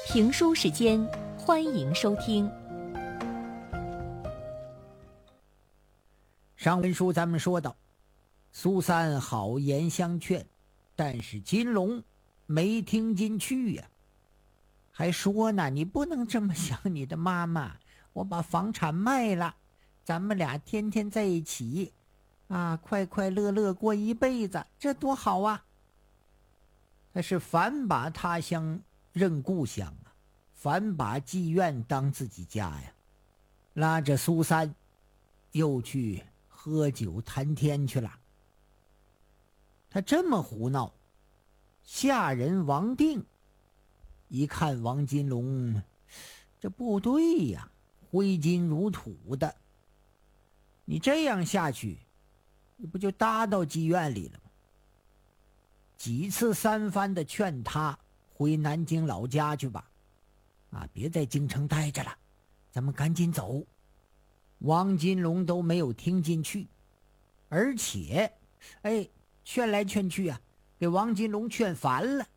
评书时间，欢迎收听。 上文书咱们说到，苏三好言相劝，但是金龙没听进去呀，还说呢，你不能这么想你的妈妈，我把房产卖了，咱们俩天天在一起啊，快快乐乐过一辈子，这多好啊。他是反把他乡认故乡啊，反把妓院当自己家呀，拉着苏三又去喝酒谈天去了。他这么胡闹，下人王定一看王金龙，这不对呀，挥金如土的，你这样下去，你不就搭到妓院里了吗？几次三番的劝他回南京老家去吧，啊，别在京城待着了，咱们赶紧走。王金龙都没有听进去，而且劝来劝去啊，给王金龙劝烦了。